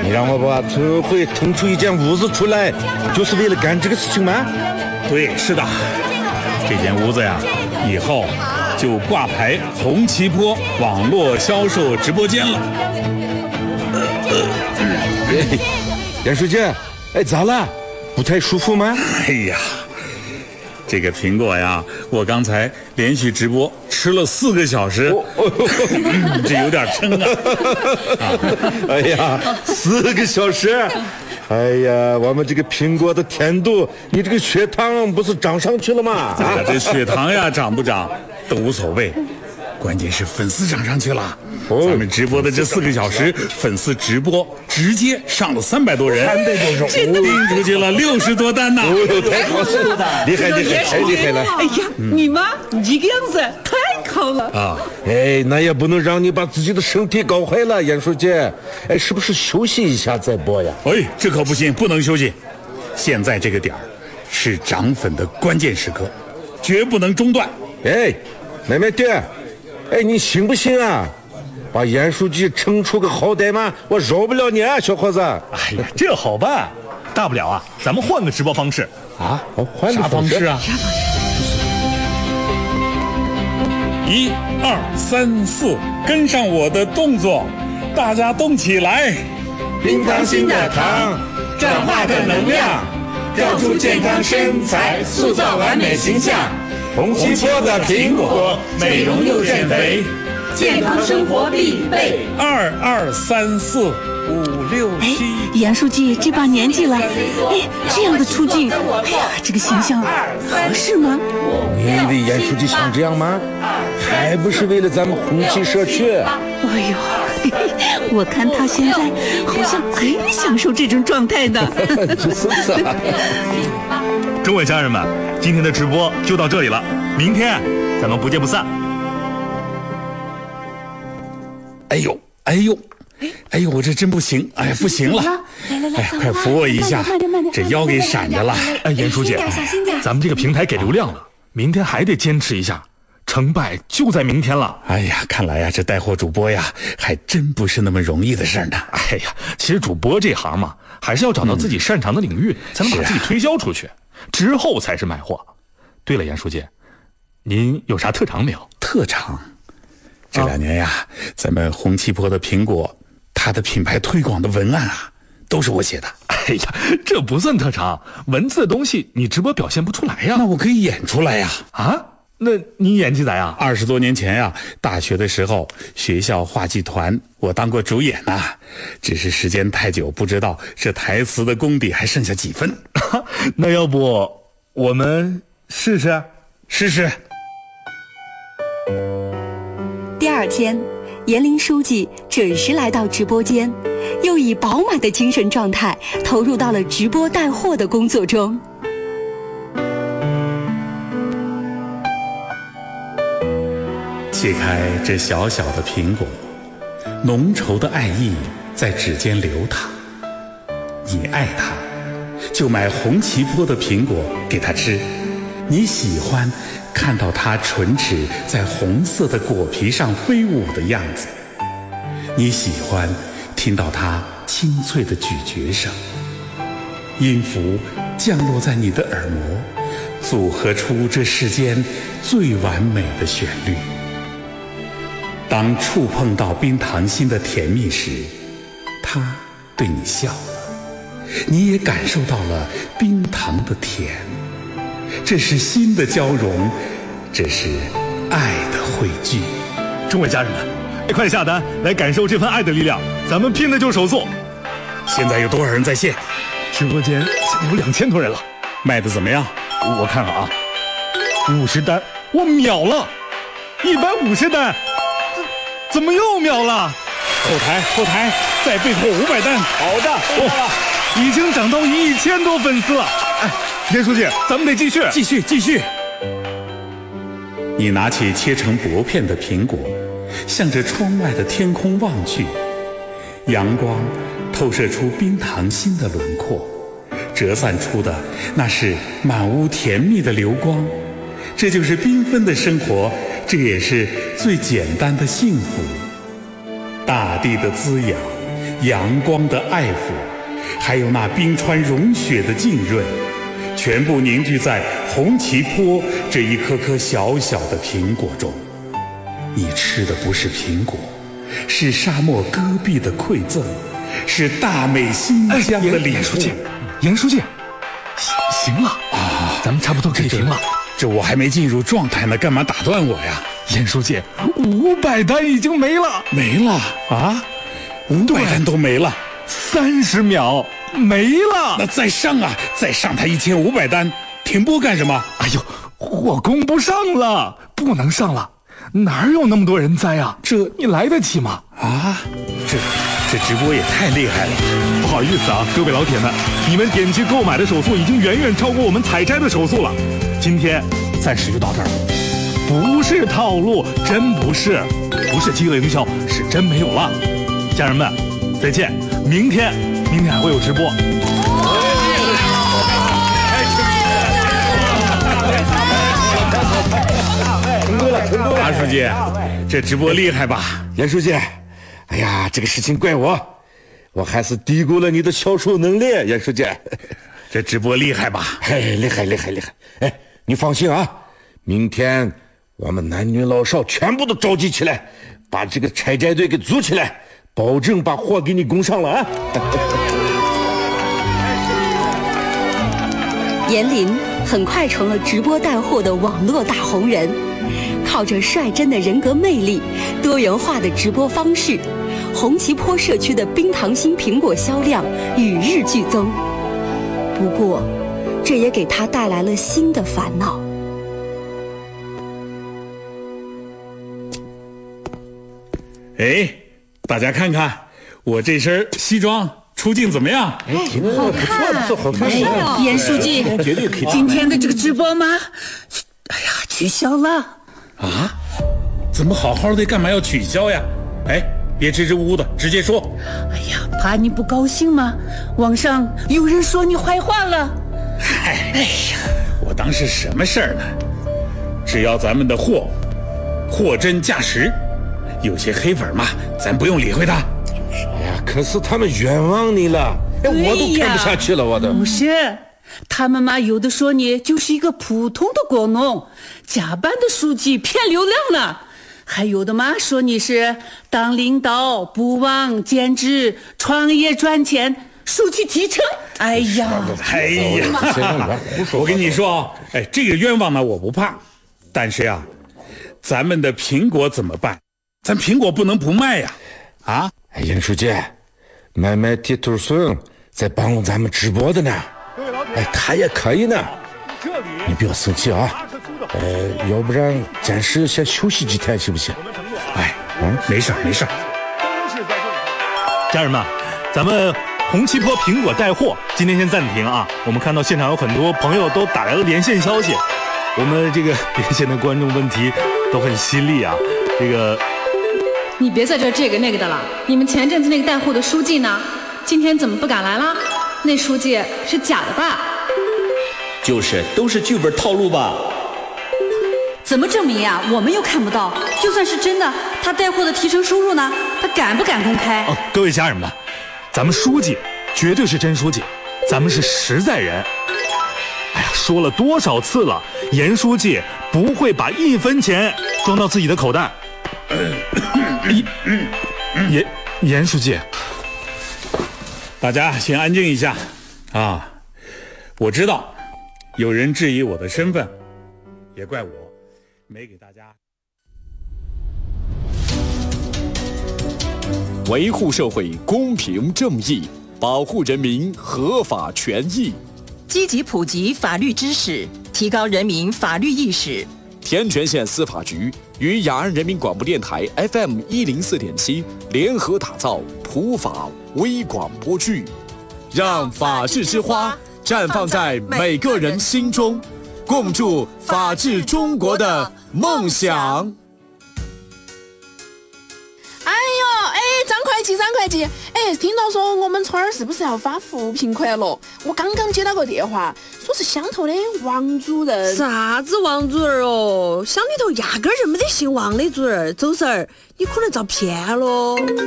你让我把村委会腾出一间屋子出来，就是为了干这个事情吗？ 对，是的，这间屋子呀，以后就挂牌红旗坡网络销售直播间了。 严书记，哎，咋了？不太舒服吗？ 哎呀，这个苹果呀，我刚才连续直播吃了4个小时，这有点撑啊。 哎呀，4个小时。哎呀，我们这个苹果的甜度，你这个血糖不是涨上去了吗？ 这血糖呀涨不涨都无所谓，关键是粉丝涨上去了。咱们直播的这4个小时，粉丝直播直接上了300多人，300多人，订出去了60多单呢。 太好了，厉害，太厉害了！ 哎呀，你妈，你这个样子太好了啊！哎，那也不能让你把自己的身体搞坏了，严书记。哎，是不是休息一下再播呀？ 哎，这可不行，不能休息。现在这个点儿是涨粉的关键时刻，绝不能中断。 哎，妹妹爹，哎，你信不信啊？把严书记撑出个好歹嘛，我饶不了你啊，小伙子！ 哎呀，这好办，大不了啊，咱们换个直播方式啊！换个方式啊！1、2、3、4，跟上我的动作，大家动起来！ 冰糖心的糖，转化的能量，调出健康身材，塑造完美形象。红旗坡的苹果，美容又减肥。健康生活必备。 2、2、3、4、5、6、7。 严书记这把年纪了，哎，这样的出镜，哎呀，这个形象合适吗？ 你以为严书记想这样吗？还不是为了咱们红旗社区。 哎呦，我看他现在好像很享受这种状态的。 诸位家人们，今天的直播就到这里了，明天咱们不见不散。 哎呦，我这真不行，哎呀，不行了！来，快扶我一下，这腰给闪着了。 哎，严书记，咱们这个平台给流量了，明天还得坚持一下，成败就在明天了。 哎呀，看来呀，这带货主播呀，还真不是那么容易的事呢。 哎呀，其实主播这行嘛，还是要找到自己擅长的领域，才能把自己推销出去，之后才是卖货。对了，严书记，您有啥特长没有？ 特长？这2年呀，咱们红旗坡的苹果，它的品牌推广的文案啊，都是我写的。 哎呀，这不算特长，文字的东西你直播表现不出来呀。 那我可以演出来呀。 啊？那你演技咋样 ？20多年前呀，大学的时候，学校话剧团我当过主演呐，只是时间太久，不知道这台词的功底还剩下几分。 那要不我们试试？ 试试。 第2天，严林书记准时来到直播间，又以饱满的精神状态投入到了直播带货的工作中。 切开这小小的苹果，浓稠的爱意在指尖流淌。你爱它，就买红旗坡的苹果给它吃。你喜欢看到它唇齿在红色的果皮上飞舞的样子，你喜欢听到它清脆的咀嚼声，音符降落在你的耳膜，组合出这世间最完美的旋律。当触碰到冰糖心的甜蜜时，它对你笑了，你也感受到了冰糖的甜。这是心的交融，这是爱的汇聚。 诸位家人们，快下单来感受这份爱的力量，咱们拼的就是手速。 现在有多少人在线？ 直播间有2000多人了。 卖的怎么样？ 我看看啊，50单，我秒了，150单，怎么又秒了？ 后台再备货500单。 好的，已经涨到1000多粉丝了。哎，严书记，咱们得继续。 你拿起切成薄片的苹果，向着窗外的天空望去，阳光透射出冰糖心的轮廓，折散出的那是满屋甜蜜的流光。这就是缤纷的生活，这也是最简单的幸福。大地的滋养， 阳光的爱抚，还有那冰川融雪的浸润，全部凝聚在红旗坡这一颗颗小小的苹果中。你吃的不是苹果，是沙漠戈壁的馈赠，是大美新疆的礼物。 严书记，行了啊，咱们差不多可以停了。 这我还没进入状态呢，干嘛打断我呀？ 严书记，500单已经没了， 没了啊！500单都没了 ，30秒没了。 那再上啊，再上他1500单，停播干什么？ 哎呦，火攻不上了，不能上了，哪有那么多人栽啊？这你来得及吗？ 啊，这直播也太厉害了。 不好意思啊，各位老铁们，你们点击购买的手速已经远远超过我们采摘的手速了。今天暂时就到这儿，不是套路，真不是饥饿营销，是真没有了。家人们，再见，明天还会有直播。 马书记，这直播厉害吧？ 严书记，哎呀，这个事情怪我还是低估了你的销售能力，严书记。 这直播厉害吧？ 哎，厉害！哎，你放心啊，明天我们男女老少全部都召集起来，把这个采摘队给组起来，保证把货给你供上了啊！ 严林很快成了直播带货的网络大红人，靠着率真的人格魅力、多元化的直播方式，红旗坡社区的冰糖心苹果销量与日俱增。不过，这也给他带来了新的烦恼。 哎，大家看看我这身西装出镜怎么样？ 哎，挺好看，不错，好看。 严书记， 绝对可以。 今天的这个直播吗？哎呀，取消了。 啊？怎么好好的，干嘛要取消呀？哎，别支支吾吾的，直接说。 哎呀，怕你不高兴吗？网上有人说你坏话了。 嗨，哎呀，我当是什么事儿呢？只要咱们的货真价实，有些黑粉嘛，咱不用理会他。 哎呀，可是他们冤枉你了，哎，我都看不下去了，我都。 不是，他们嘛，有的说你就是一个普通的果农，假扮的书记骗流量呢。还有的嘛说你是当领导不忘兼职创业赚钱，书记提成。哎呀， 我跟你说啊，哎，这个冤枉呢我不怕，但是呀，咱们的苹果怎么办？咱苹果不能不卖呀！啊， 哎，严书记，买地图孙在帮咱们直播的呢，哎，他也可以呢，你不要生气啊。要不然暂时先休息几天行不行？ 哎，没事。 家人们，咱们红旗坡苹果带货今天先暂停啊。我们看到现场有很多朋友都打来了连线消息，我们这个连线的观众问题都很犀利啊。这个， 你别在这个那个的了。你们前阵子那个带货的书记呢？今天怎么不敢来了？那书记是假的吧？ 就是都是剧本套路吧。 怎么证明呀？我们又看不到。就算是真的，他带货的提成收入呢？他敢不敢公开？ 各位家人们，咱们书记绝对是真书记，咱们是实在人。哎呀，说了多少次了，严书记不会把1分钱装到自己的口袋。严书记， 大家先安静一下啊！我知道有人质疑我的身份，也怪我没给大家。 维护社会公平正义，保护人民合法权益， 积极普及法律知识，提高人民法律意识。 天全县司法局与雅安人民广播电台 FM104.7联合打造普法微广播剧，让法治之花绽放在每个人心中，共筑法治中国的梦想。 张会计，哎，听到说我们村儿是不是要发扶贫款了？我刚刚接到个电话，说是乡头的王主任。 啥子王主任哦？乡里头压根儿就没得姓王的主任，周婶儿，你可能遭骗了。